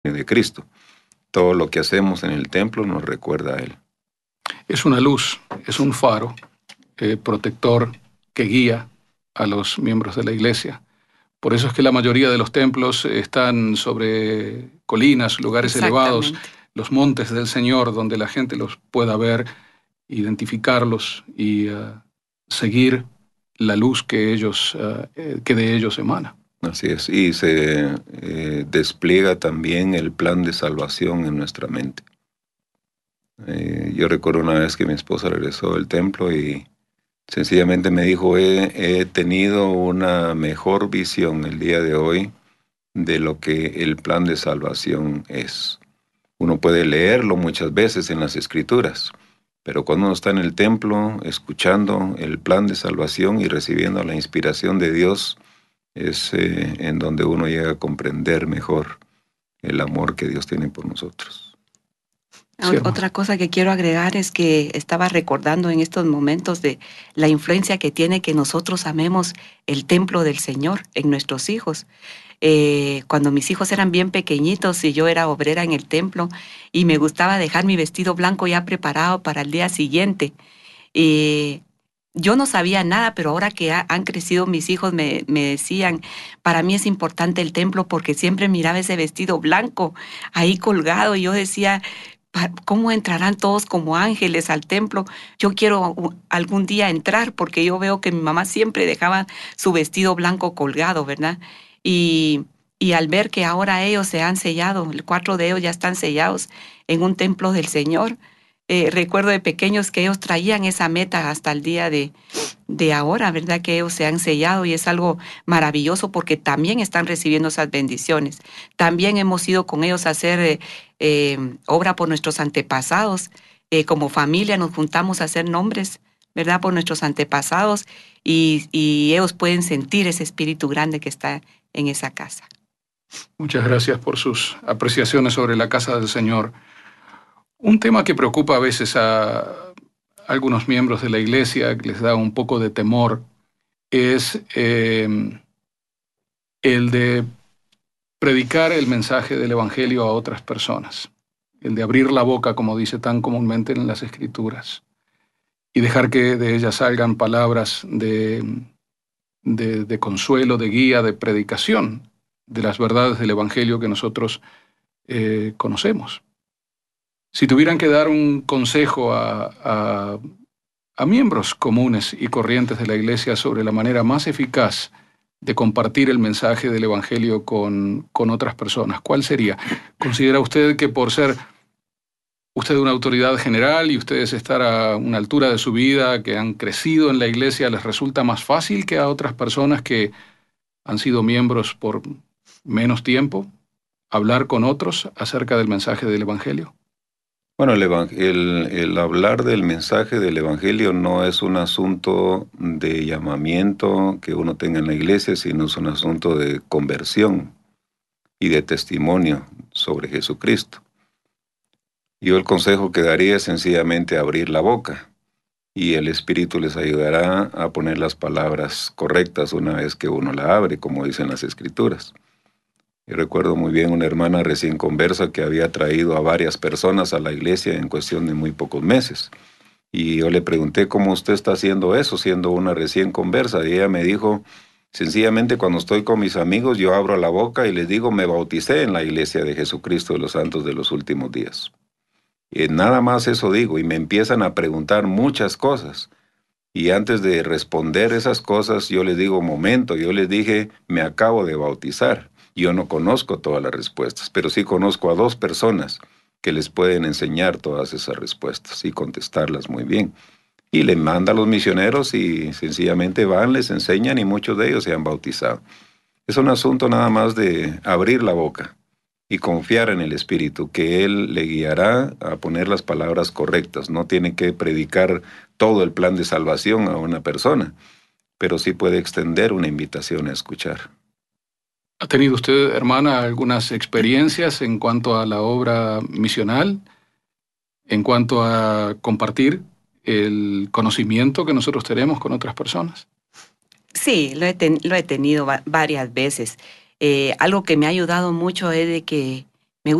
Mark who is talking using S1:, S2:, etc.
S1: de Cristo. Todo lo que hacemos en el templo nos recuerda a Él.
S2: Es una luz, es un faro protector que guía a los miembros de la iglesia. Por eso es que la mayoría de los templos están sobre colinas, lugares elevados, los montes del Señor, donde la gente los pueda ver, identificarlos y seguir la luz que de ellos emana.
S1: Así es, y se despliega también el plan de salvación en nuestra mente. Yo recuerdo una vez que mi esposa regresó del templo y sencillamente me dijo, he tenido una mejor visión el día de hoy de lo que el plan de salvación es. Uno puede leerlo muchas veces en las Escrituras, pero cuando uno está en el templo, escuchando el plan de salvación y recibiendo la inspiración de Dios, es en donde uno llega a comprender mejor el amor que Dios tiene por nosotros.
S3: Sí, otra cosa que quiero agregar es que estaba recordando en estos momentos de la influencia que tiene que nosotros amemos el templo del Señor en nuestros hijos. Cuando mis hijos eran bien pequeñitos y yo era obrera en el templo y me gustaba dejar mi vestido blanco ya preparado para el día siguiente. Yo no sabía nada, pero ahora que han crecido mis hijos me decían, para mí es importante el templo porque siempre miraba ese vestido blanco ahí colgado y yo decía, ¿cómo entrarán todos como ángeles al templo? Yo quiero algún día entrar porque yo veo que mi mamá siempre dejaba su vestido blanco colgado, ¿verdad? Y al ver que ahora ellos se han sellado, 4 de ellos ya están sellados en un templo del Señor, recuerdo de pequeños que ellos traían esa meta hasta el día de ahora, ¿verdad? Que ellos se han sellado y es algo maravilloso porque también están recibiendo esas bendiciones. También hemos ido con ellos a hacer obra por nuestros antepasados. Como familia nos juntamos a hacer nombres, ¿verdad? Por nuestros antepasados y ellos pueden sentir ese espíritu grande que está en esa casa.
S2: Muchas gracias por sus apreciaciones sobre la casa del Señor. Un tema que preocupa a veces a algunos miembros de la iglesia, que les da un poco de temor, es el de predicar el mensaje del Evangelio a otras personas, el de abrir la boca, como dice tan comúnmente en las Escrituras, y dejar que de ellas salgan palabras de consuelo, de guía, de predicación de las verdades del Evangelio que nosotros conocemos. Si tuvieran que dar un consejo a miembros comunes y corrientes de la iglesia sobre la manera más eficaz de compartir el mensaje del Evangelio con otras personas, ¿cuál sería? ¿Considera usted que por ser usted una autoridad general y ustedes estar a una altura de su vida, que han crecido en la iglesia, les resulta más fácil que a otras personas que han sido miembros por menos tiempo hablar con otros acerca del mensaje del Evangelio?
S1: Bueno, el hablar del mensaje del Evangelio no es un asunto de llamamiento que uno tenga en la iglesia, sino es un asunto de conversión y de testimonio sobre Jesucristo. Yo el consejo que daría es sencillamente abrir la boca y el Espíritu les ayudará a poner las palabras correctas una vez que uno la abre, como dicen las Escrituras. Y recuerdo muy bien una hermana recién conversa que había traído a varias personas a la iglesia en cuestión de muy pocos meses. Y yo le pregunté cómo usted está haciendo eso, siendo una recién conversa. Y ella me dijo, sencillamente cuando estoy con mis amigos, yo abro la boca y les digo, me bauticé en la iglesia de Jesucristo de los Santos de los Últimos Días. Y nada más eso digo, y me empiezan a preguntar muchas cosas. Y antes de responder esas cosas, yo les digo, momento, yo les dije, me acabo de bautizar. Yo no conozco todas las respuestas, pero sí conozco a 2 personas que les pueden enseñar todas esas respuestas y contestarlas muy bien. Y le manda a los misioneros y sencillamente van, les enseñan y muchos de ellos se han bautizado. Es un asunto nada más de abrir la boca y confiar en el Espíritu, que Él le guiará a poner las palabras correctas. No tiene que predicar todo el plan de salvación a una persona, pero sí puede extender una invitación a escuchar.
S2: ¿Ha tenido usted, hermana, algunas experiencias en cuanto a la obra misional, en cuanto a compartir el conocimiento que nosotros tenemos con otras personas?
S3: Sí, lo he tenido varias veces. Algo que me ha ayudado mucho es de que